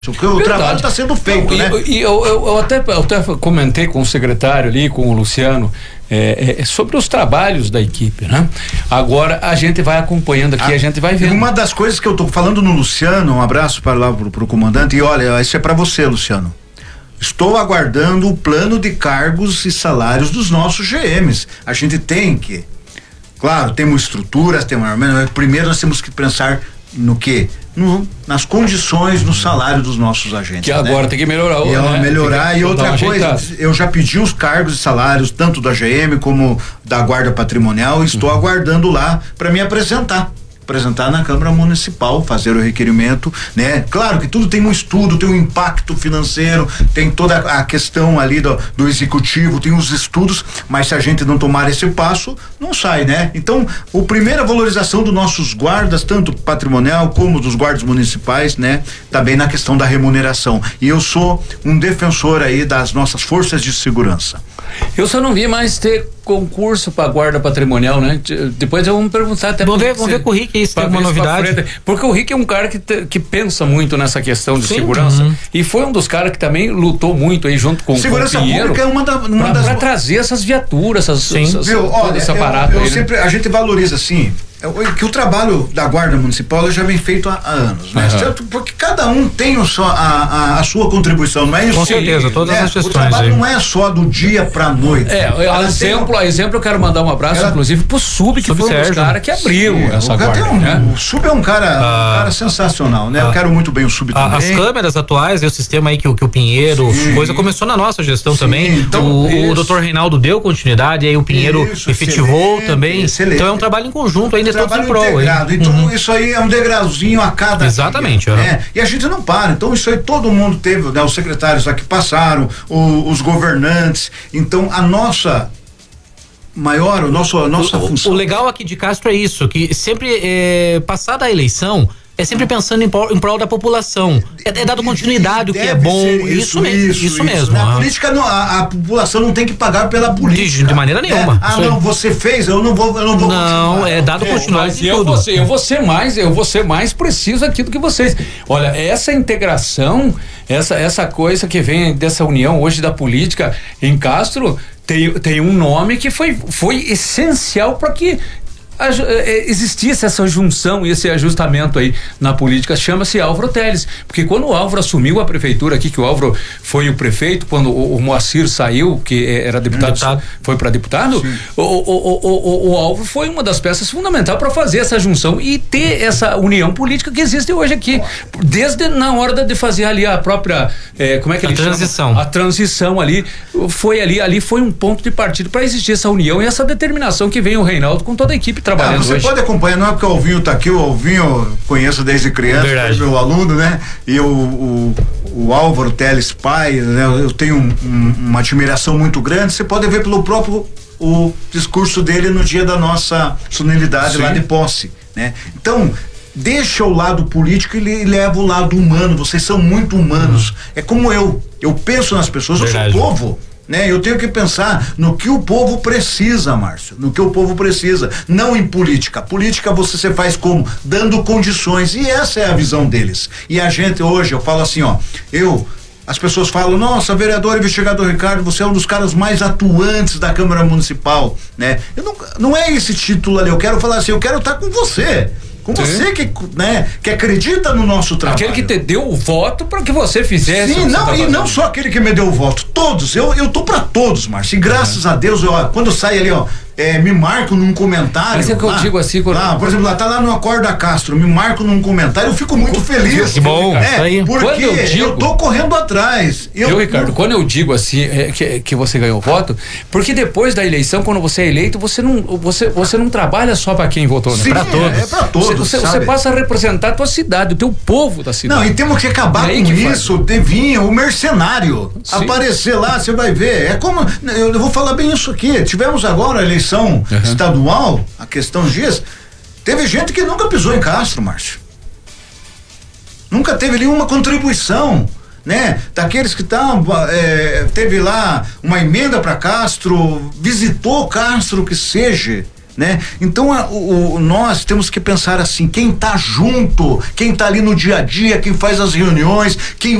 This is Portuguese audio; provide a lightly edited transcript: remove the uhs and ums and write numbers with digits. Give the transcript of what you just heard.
O trabalho está sendo feito, né? Eu até comentei com o secretário ali, com o Luciano, sobre os trabalhos da equipe, né? Agora a gente vai acompanhando aqui, a gente vai vendo. Uma das coisas que eu tô falando no Luciano, um abraço para lá pro comandante, e olha, isso é para você, Luciano. Estou aguardando o plano de cargos e salários dos nossos GMs. A gente tem que, claro, temos estruturas, primeiro nós temos que pensar no quê? Nas condições, no salário dos nossos agentes. Que agora tem que melhorar. Melhorar e outra coisa, eu já pedi os cargos e salários, tanto da GM como da Guarda Patrimonial, estou aguardando lá para me apresentar na Câmara Municipal, fazer o requerimento, né? Claro que tudo tem um estudo, tem um impacto financeiro, tem toda a questão ali do executivo, tem os estudos, mas se a gente não tomar esse passo, não sai, né? Então, a primeira valorização dos nossos guardas, tanto patrimonial como dos guardas municipais, né? Também na questão da remuneração. E eu sou um defensor aí das nossas forças de segurança. Eu só não vi mais ter concurso para guarda patrimonial, né? Depois eu vou me perguntar até. Vamos ver com o Rick isso, tem uma novidade. Porque o Rick é um cara que pensa muito nessa questão de segurança. E foi um dos caras que também lutou muito aí junto com o Segurança Pinheiro. Pública é uma das. Para trazer essas viaturas, todo esse aparato. A gente valoriza assim. Que o trabalho da Guarda Municipal já vem feito há anos, né? Certo? Porque cada um tem a sua contribuição, não é isso? Com certeza, todas as gestões. O trabalho não é só do dia pra noite. A exemplo, eu quero mandar um abraço, inclusive, pro Sub, que foi um dos caras que abriu essa guarda. O Sub é um cara sensacional, né? Eu quero muito bem o Sub também. As câmeras atuais, o sistema aí que o Pinheiro, coisa começou na nossa gestão também. Então, o doutor Reinaldo deu continuidade, aí o Pinheiro efetivou também. Excelente. Então é um trabalho em conjunto ainda. Trabalho integrado, então isso aí é um degrauzinho a cada exatamente dia, e a gente não para, então isso aí todo mundo teve, né? Os secretários aqui passaram, os governantes, então a nossa função. O legal aqui de Castro é isso, que sempre passada a eleição é sempre pensando em prol da população. É dado continuidade, o que é bom. Isso mesmo. Na política, a população não tem que pagar pela política. De maneira nenhuma. Não, você fez, eu não vou. Não, é dado continuidade. Eu vou ser mais preciso aqui do que vocês. Olha, essa integração, essa coisa que vem dessa união hoje da política em Castro, tem um nome que foi essencial para que existisse essa junção e esse ajustamento aí na política, chama-se Álvaro Teles, porque quando o Álvaro assumiu a prefeitura aqui, que o Álvaro foi o prefeito, quando o Moacir saiu, que era deputado. Foi para deputado, o Álvaro foi uma das peças fundamentais para fazer essa junção e ter essa união política que existe hoje aqui, desde na hora de fazer ali a própria, como é que ele chama? A transição ali foi um ponto de partida para existir essa união e essa determinação que vem o Reinaldo com toda a equipe trabalhando você hoje. Pode acompanhar, não é porque o Alvinho tá aqui, o Alvinho conheço desde criança, foi meu aluno, né? E o Álvaro Teles pai, né? Eu tenho uma admiração muito grande, você pode ver pelo próprio o discurso dele no dia da nossa solenidade lá de posse, né? Então, deixa o lado político e leva o lado humano, vocês são muito humanos, é como eu penso nas pessoas, eu sou povo, né? Eu tenho que pensar no que o povo precisa, Márcio, no que o povo precisa, não em política. Política você faz como? Dando condições, e essa é a visão deles. E a gente hoje, eu falo assim, as pessoas falam, nossa, vereador investigador Ricardo, você é um dos caras mais atuantes da Câmara Municipal, né? Não é esse título ali, eu quero falar assim, eu quero estar com você. Com você que acredita no nosso trabalho. Aquele que te deu o voto para que você fizesse. Sim, não só aquele que me deu o voto, todos, eu tô para todos, Márcio, e graças a Deus, quando sai ali, me marco num comentário. Mas é que eu digo assim, por exemplo, tá lá no Acorda Castro, me marco num comentário, eu fico muito feliz. Que bom, porque eu tô correndo atrás. Ricardo, quando eu digo assim, que você ganhou o voto, porque depois da eleição, quando você é eleito, você não trabalha só para quem votou, né? Para todos. É para todos. Você passa a representar a tua cidade, o teu povo da cidade. Não, e temos que acabar com isso, vinha o mercenário aparecer lá, você vai ver. É como, eu vou falar bem isso aqui, tivemos agora a eleição estadual, a questão de dias, teve gente que nunca pisou em Castro, Márcio. Nunca teve nenhuma contribuição, né? Daqueles que teve lá uma emenda para Castro, visitou Castro, que seja, né? Então nós temos que pensar assim, quem tá junto, quem tá ali no dia a dia, quem faz as reuniões, quem